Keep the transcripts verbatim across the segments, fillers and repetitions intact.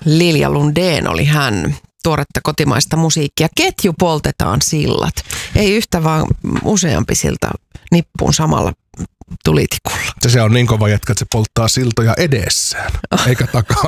Lilja Lundén oli hän. Tuoretta kotimaista musiikkia. Ketju poltetaan sillat. Ei yhtä vaan useampi silta nippuun samalla tulitikulla. Se on niin kova jätkä, että se polttaa siltoja edessään, eikä takana.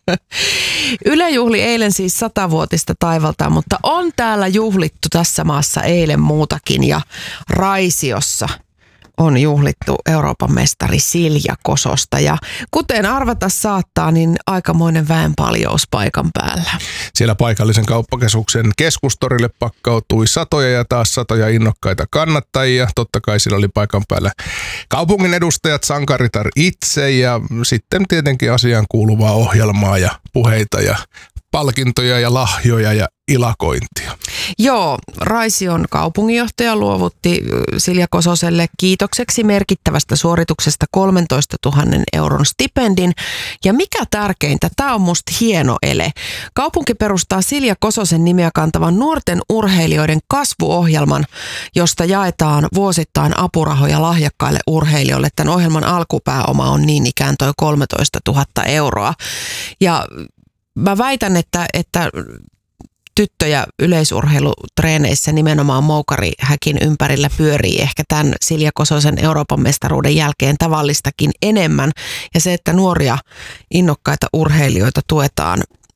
Yle juhli eilen siis satavuotista taivaltaan, mutta on täällä juhlittu tässä maassa eilen muutakin ja Raisiossa on juhlittu Euroopan mestari Silja Kososta ja kuten arvata saattaa, niin aikamoinen väenpaljous paikan päällä. Siellä paikallisen kauppakeskuksen keskustorille pakkautui satoja ja taas satoja innokkaita kannattajia. Totta kai siellä oli paikan päällä kaupungin edustajat, sankaritar itse ja sitten tietenkin asiaan kuuluvaa ohjelmaa ja puheita ja palkintoja ja lahjoja ja ilakointia. Joo, Raision kaupunginjohtaja luovutti Silja Kososelle kiitokseksi merkittävästä suorituksesta kolmentoistatuhannen euron stipendin. Ja mikä tärkeintä, tämä on musta hieno ele. Kaupunki perustaa Silja Kososen nimeä kantavan nuorten urheilijoiden kasvuohjelman, josta jaetaan vuosittain apurahoja lahjakkaille urheilijoille. Tämän ohjelman alkupääoma on niin ikään toi kolmetoistatuhatta euroa. Ja mä väitän, että, että tyttöjä yleisurheilutreeneissä nimenomaan moukarihäkin ympärillä pyörii ehkä tämän Silja Kososen Euroopan mestaruuden jälkeen tavallistakin enemmän. Ja se, että nuoria innokkaita urheilijoita tuetaan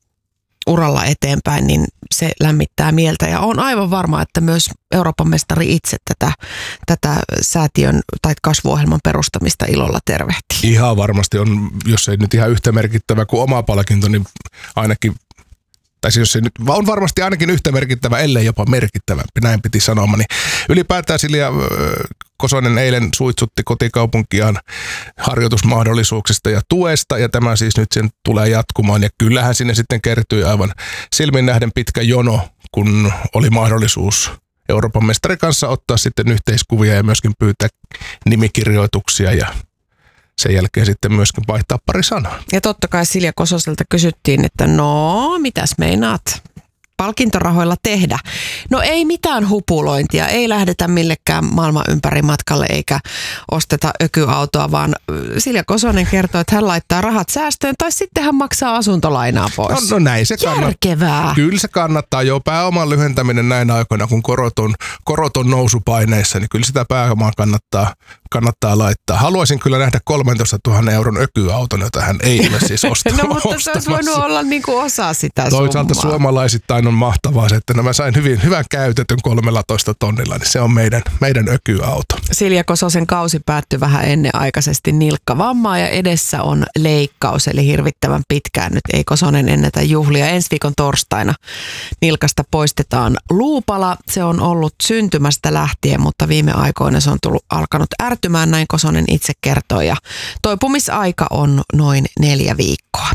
uralla eteenpäin, niin se lämmittää mieltä. Ja on aivan varma, että myös Euroopan mestari itse tätä, tätä säätiön tai kasvuohjelman perustamista ilolla tervehtii. Ihan varmasti on, jos ei nyt ihan yhtä merkittävä kuin oma palkinto, niin ainakin tai siis jos se nyt on varmasti ainakin yhtä merkittävä, ellei jopa merkittävämpi, näin piti sanoa. Niin ylipäätään Silja Kosonen eilen suitsutti kotikaupunkiaan harjoitusmahdollisuuksista ja tuesta, ja tämä siis nyt sen tulee jatkumaan. Ja kyllähän sinne sitten kertyi aivan silmin nähden pitkä jono, kun oli mahdollisuus Euroopan mestarin kanssa ottaa sitten yhteiskuvia ja myöskin pyytää nimikirjoituksia ja sen jälkeen sitten myöskin vaihtaa pari sanaa. Ja totta kai Silja Kososelta kysyttiin, että no, mitäs meinaat palkintorahoilla tehdä? No ei mitään hupulointia, ei lähdetä millekään maailman ympäri matkalle eikä osteta ökyautoa, vaan Silja Kosonen kertoo, että hän laittaa rahat säästöön tai sitten hän maksaa asuntolainaa pois. No, no näin se kannattaa. Järkevää. Kyllä se kannattaa. Jo pääoman lyhentäminen näin aikoina, kun korot on, korot on nousupaineissa, niin kyllä sitä pääomaa kannattaa, kannattaa laittaa. Haluaisin kyllä nähdä kolmentoistatuhannen euron ökyauton, jota hän ei ole siis ostamassa. No mutta se olisi voinut olla niin kuin osa sitä Toisaalta summaa. Suomalaisittain on mahtavaa se, että no mä sain hyvin, hyvän käytetyn kolmetoista tonnilla, niin se on meidän, meidän ökyauto. Silja Kososen kausi päättyi vähän ennenaikaisesti nilkkavammaa ja edessä on leikkaus, eli hirvittävän pitkään nyt ei Kosonen ennätä juhlia. Ensi viikon torstaina nilkasta poistetaan luupala. Se on ollut syntymästä lähtien, mutta viime aikoina se on tullut, alkanut ärtymään, näin Kosonen itse kertoi, ja toipumisaika on noin neljä viikkoa.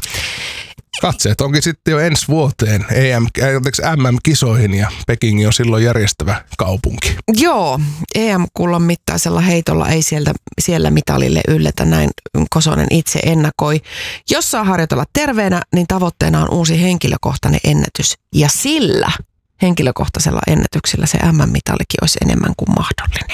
Katseet onkin sitten jo ensi vuoteen E M, M M-kisoihin ja Peking on silloin järjestävä kaupunki. Joo, E M-kullan mittaisella heitolla ei sieltä, siellä mitalille ylletä, näin Kosonen itse ennakoi. Jos saa harjoitella terveenä, niin tavoitteena on uusi henkilökohtainen ennätys. Ja sillä henkilökohtaisella ennätyksellä se M M-mitalikin olisi enemmän kuin mahdollinen.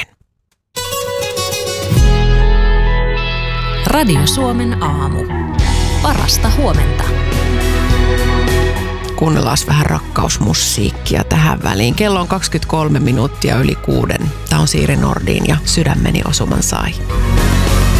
Radio Suomen aamu. Parasta huomenta. Kuunnellaan vähän rakkausmusiikkia tähän väliin. Kello on kaksikymmentäkolme minuuttia yli kuuden. Tämä on Siiri Nordin ja Sydämeni osuman sai.